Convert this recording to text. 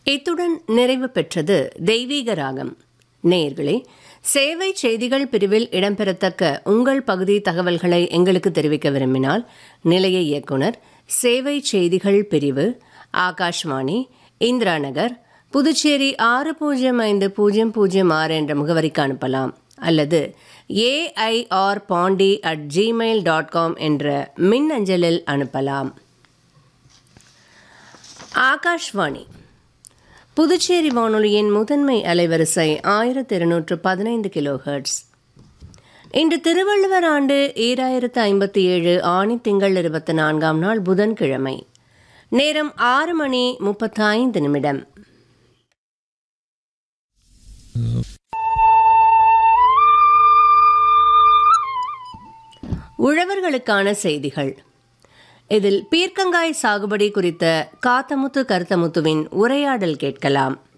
இத்துடன் நிறைவு பெற்றது தெய்வீக ராகம். நேயர்களே, சேவை செய்திகள் பிரிவில் இடம்பெறத்தக்க உங்கள் பகுதி தகவல்களை எங்களுக்கு தெரிவிக்க விரும்பினால் நிலைய இயக்குனர், சேவை செய்திகள் பிரிவு, ஆகாஷ்வாணி, இந்திரா நகர், புதுச்சேரி 605006 என்ற முகவரிக்கு அனுப்பலாம். அல்லது airpondi@gmail.com என்ற மின்னஞ்சலில் அனுப்பலாம். ஆகாஷ்வாணி புதுச்சேரி வானொலியின் முதன்மை அலைவரிசை 1215 கிலோஹெர்ட்ஸ். இன்று திருவள்ளுவர் ஆண்டு 2057 ஆணி திங்கள் 24ஆம் நாள் புதன்கிழமை. நேரம் 6:35. உழவர்களுக்கான செய்திகள். இதில் பீர்க்கங்காய் சாகுபடி குறித்த காத்தமுத்து கருத்தமுத்துவின் உரையாடல் கேட்கலாம்.